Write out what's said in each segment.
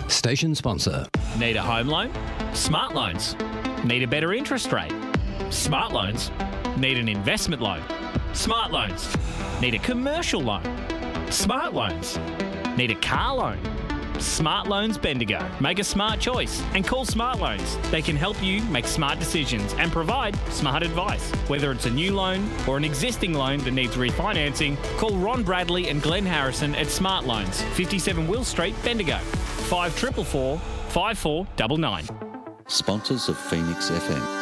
Station sponsor. Need a home loan? Smart Loans. Need a better interest rate? Smart Loans. Need an investment loan? Smart Loans. Need a commercial loan? Smart Loans. Need a car loan? Smart Loans Bendigo. Make a smart choice and call Smart Loans. They can help you make smart decisions and provide smart advice. Whether it's a new loan or an existing loan that needs refinancing, call Ron Bradley and Glenn Harrison at Smart Loans, 57 Will Street, Bendigo. 5444 5499. Sponsors of Phoenix FM.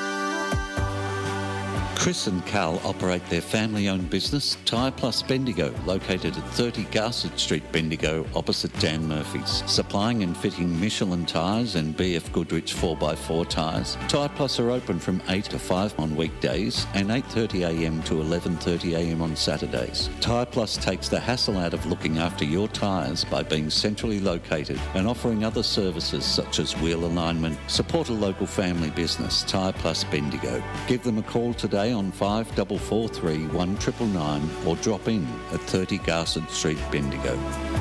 Chris and Carl operate their family-owned business, Tyre Plus Bendigo, located at 30 Garsett Street, Bendigo, opposite Dan Murphy's. Supplying and fitting Michelin tyres and BF Goodrich 4x4 tyres. Tyre Plus are open from 8 to 5 on weekdays and 8:30am to 11:30am on Saturdays. Tyre Plus takes the hassle out of looking after your tyres by being centrally located and offering other services such as wheel alignment. Support a local family business, Tyre Plus Bendigo. Give them a call today on 5443 1999 or drop in at 30 Garsett Street, Bendigo.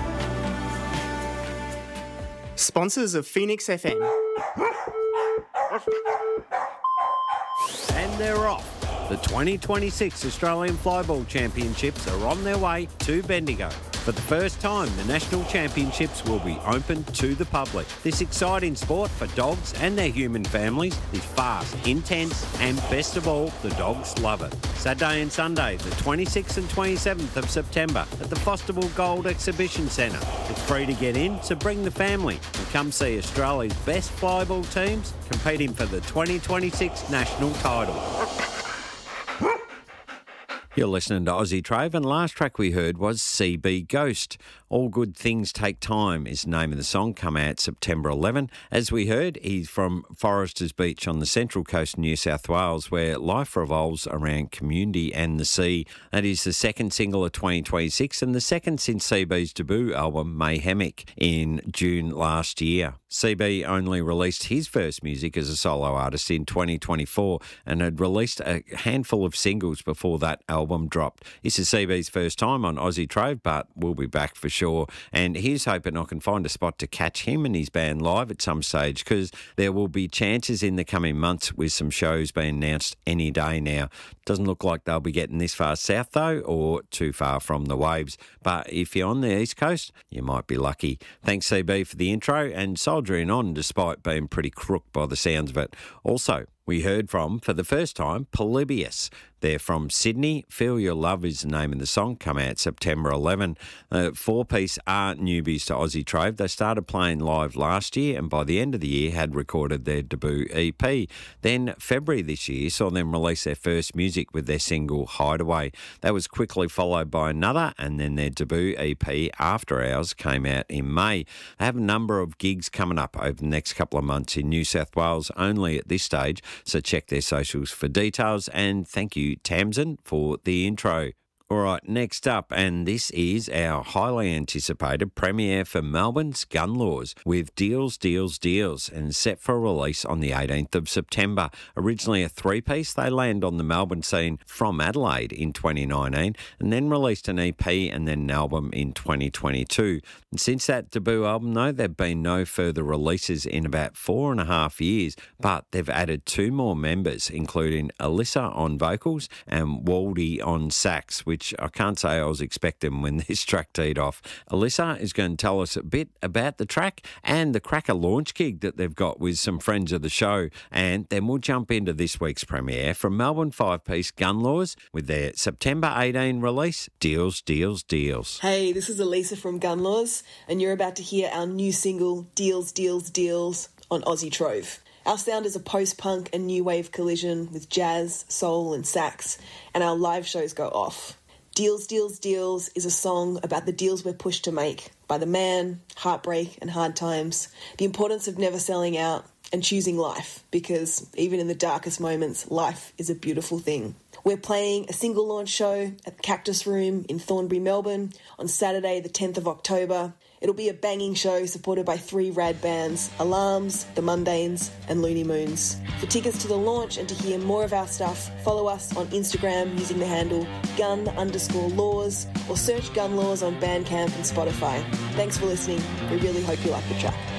Sponsors of Phoenix FM. And they're off. The 2026 Australian Flyball Championships are on their way to Bendigo. For the first time, the National Championships will be open to the public. This exciting sport for dogs and their human families is fast, intense, and best of all, the dogs love it. Saturday and Sunday, the 26th and 27th of September at the Fosterville Gold Exhibition Centre. It's free to get in, so bring the family and come see Australia's best flyball teams competing for the 2026 national title. You're listening to Aussie Trove, and last track we heard was CB Ghost. All Good Things Take Time is the name of the song, come out September 11. As we heard, he's from Foresters Beach on the central coast of New South Wales, where life revolves around community and the sea. That is the second single of 2026 and the second since CB's debut album, Mayhemic, in June last year. CB only released his first music as a solo artist in 2024 and had released a handful of singles before that album dropped. This is CB's first time on Aussie Trove, but we'll be back for sure. And here's hoping I can find a spot to catch him and his band live at some stage, because there will be chances in the coming months with some shows being announced any day now. Doesn't look like they'll be getting this far south though, or too far from the waves. But if you're on the east coast, you might be lucky. Thanks CB for the intro and soldiering on despite being pretty crook by the sounds of it. Also, we heard from, for the first time, Polybius. They're from Sydney. Feel Your Love is the name of the song, come out September 11. Four-piece are newbies to Aussie Trove. They started playing live last year and by the end of the year had recorded their debut EP. Then February this year saw them release their first music with their single Hideaway. That was quickly followed by another, and then their debut EP After Hours came out in May. They have a number of gigs coming up over the next couple of months in New South Wales only at this stage, so check their socials for details, and thank you Tamsin for the intro. All right, next up, and this is our highly anticipated premiere for Melbourne's Gun Laws with Deals, Deals, Deals, and set for release on the 18th of September. Originally a three-piece, they land on the Melbourne scene from Adelaide in 2019 and then released an EP and then an album in 2022. And since that debut album, though, there have been no further releases in about 4.5 years, but they've added two more members, including Alyssa on vocals and Waldy on sax, which I can't say I was expecting when this track teed off. Alyssa is going to tell us a bit about the track and the cracker launch gig that they've got with some friends of the show. And then we'll jump into this week's premiere from Melbourne five-piece Gun Laws with their September 18 release, Deals, Deals, Deals. Hey, this is Elisa from Gun Laws, and you're about to hear our new single, Deals, Deals, Deals, on Aussie Trove. Our sound is a post-punk and new wave collision with jazz, soul and sax, and our live shows go off. Deals, Deals, Deals is a song about the deals we're pushed to make by the man, heartbreak and hard times, the importance of never selling out and choosing life, because even in the darkest moments, life is a beautiful thing. We're playing a single launch show at the Cactus Room in Thornbury, Melbourne on Saturday the 10th of October. It'll be a banging show supported by 3 rad bands, Alarms, The Mundanes and Looney Moons. For tickets to the launch and to hear more of our stuff, follow us on Instagram using the handle gun_laws or search Gun Laws on Bandcamp and Spotify. Thanks for listening. We really hope you like the track.